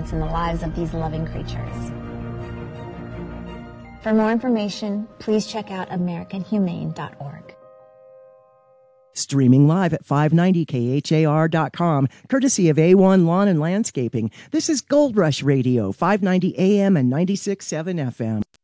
efforts in the lives of these loving creatures. For more information, please check out AmericanHumane.org. Streaming live at 590khar.com, courtesy of A1 Lawn and Landscaping. This is Gold Rush Radio, 590 AM and 96.7 FM.